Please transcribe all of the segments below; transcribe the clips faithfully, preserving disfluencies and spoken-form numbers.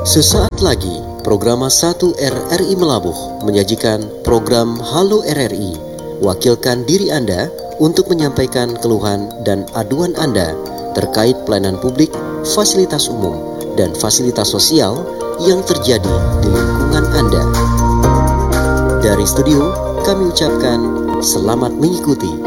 Sesaat lagi, Programa satu R R I Melabuh menyajikan program Halo R R I. Wakilkan diri Anda untuk menyampaikan keluhan dan aduan Anda terkait pelayanan publik, fasilitas umum, dan fasilitas sosial yang terjadi di lingkungan Anda. Dari studio, kami ucapkan selamat mengikuti.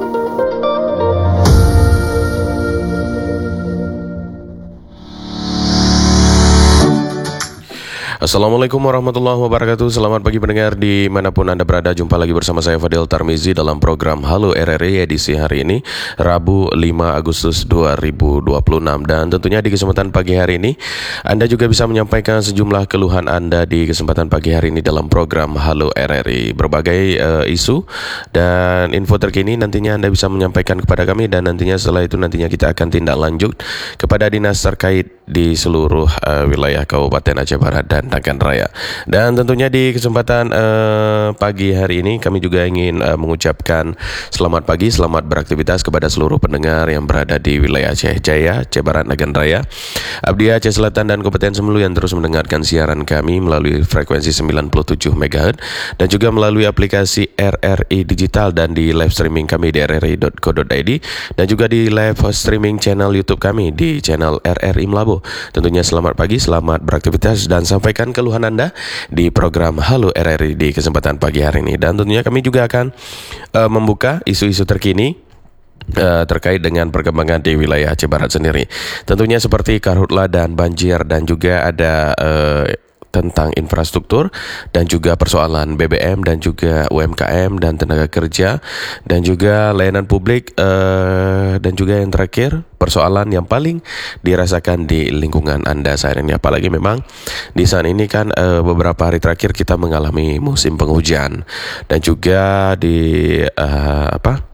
Assalamualaikum warahmatullahi wabarakatuh. Selamat pagi pendengar dimanapun Anda berada. Jumpa lagi bersama saya Fadil Tarmizi dalam program Halo R R I edisi hari ini, Rabu lima Agustus dua ribu dua puluh enam. Dan tentunya di kesempatan pagi hari ini Anda juga bisa menyampaikan sejumlah keluhan Anda di kesempatan pagi hari ini dalam program Halo R R I. Berbagai uh, isu dan info terkini nantinya Anda bisa menyampaikan kepada kami, dan nantinya setelah itu nantinya kita akan tindak lanjut kepada dinas terkait di seluruh uh, wilayah Kabupaten Aceh Barat dan Nagan Raya. Dan tentunya di kesempatan uh, pagi hari ini kami juga ingin uh, mengucapkan selamat pagi, selamat beraktivitas kepada seluruh pendengar yang berada di wilayah Aceh Jaya, Aceh Barat, Nagan Raya, Abdiya, Aceh Selatan, dan Kabupaten Semelu yang terus mendengarkan siaran kami melalui frekuensi sembilan puluh tujuh megahertz dan juga melalui aplikasi R R I Digital dan di live streaming kami di r r i dot co dot i d dan juga di live streaming channel YouTube kami di channel R R I Melabuh. Tentunya selamat pagi, selamat beraktivitas, dan sampaikan keluhan Anda di program Halo R R I di kesempatan pagi hari ini. Dan tentunya kami juga akan uh, membuka isu-isu terkini Uh, terkait dengan perkembangan di wilayah Aceh Barat sendiri. Tentunya seperti karhutlah dan banjir, dan juga ada uh, tentang infrastruktur dan juga persoalan B B M dan juga U M K M dan tenaga kerja dan juga layanan publik, uh, dan juga yang terakhir persoalan yang paling dirasakan di lingkungan Anda saat ini. Apalagi memang di saat ini kan uh, beberapa hari terakhir kita mengalami musim penghujan, dan juga di uh, apa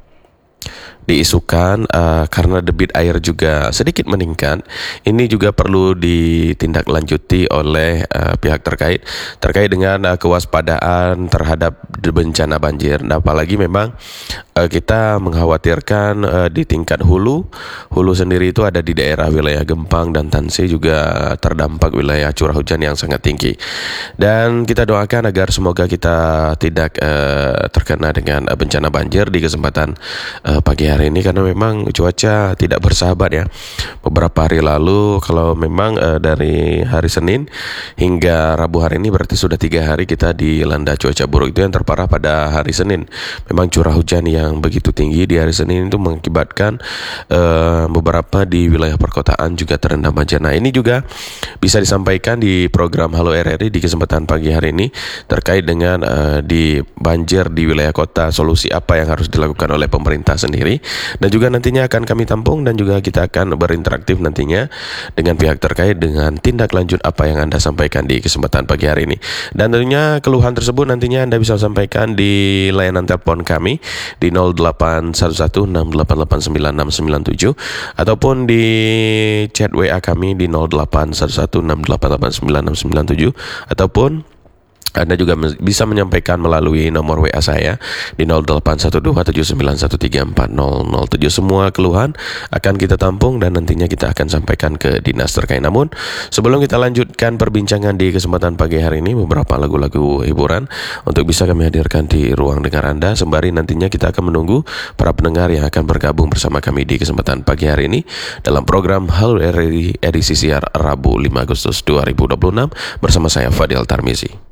diisukan uh, karena debit air juga sedikit meningkat. Ini juga perlu ditindaklanjuti oleh uh, pihak terkait terkait dengan uh, kewaspadaan terhadap bencana banjir. Nah, apalagi memang uh, kita mengkhawatirkan uh, di tingkat hulu. Hulu sendiri itu ada di daerah wilayah Gempang dan Tansi, juga terdampak wilayah curah hujan yang sangat tinggi. Dan kita doakan agar semoga kita tidak uh, terkena dengan uh, bencana banjir di kesempatan uh, pagi hari hari ini, karena memang cuaca tidak bersahabat ya. Beberapa hari lalu, kalau memang uh, dari hari Senin hingga Rabu hari ini berarti sudah tiga hari kita dilanda cuaca buruk. Itu yang terparah pada hari Senin. Memang curah hujan yang begitu tinggi di hari Senin itu mengakibatkan uh, beberapa di wilayah perkotaan juga terendam banjir. Nah, ini juga bisa disampaikan di program Halo R R I di kesempatan pagi hari ini terkait dengan uh, di banjir di wilayah kota, solusi apa yang harus dilakukan oleh pemerintah sendiri. Dan juga nantinya akan kami tampung, dan juga kita akan berinteraktif nantinya dengan pihak terkait dengan tindak lanjut apa yang Anda sampaikan di kesempatan pagi hari ini. Dan tentunya keluhan tersebut nantinya Anda bisa sampaikan di layanan telepon kami di nol delapan satu satu enam delapan delapan sembilan enam sembilan tujuh ataupun di chat W A kami di nol delapan satu satu enam delapan delapan sembilan enam sembilan tujuh, ataupun Anda juga bisa menyampaikan melalui nomor W A saya di nol delapan satu dua tujuh sembilan satu tiga empat nol nol tujuh. Semua keluhan akan kita tampung dan nantinya kita akan sampaikan ke dinas terkait. Namun sebelum kita lanjutkan perbincangan di kesempatan pagi hari ini, beberapa lagu-lagu hiburan untuk bisa kami hadirkan di ruang dengar Anda, sembari nantinya kita akan menunggu para pendengar yang akan bergabung bersama kami di kesempatan pagi hari ini dalam program Halo R R I edisi siar Rabu lima Agustus dua ribu dua puluh enam bersama saya Fadil Tarmizi.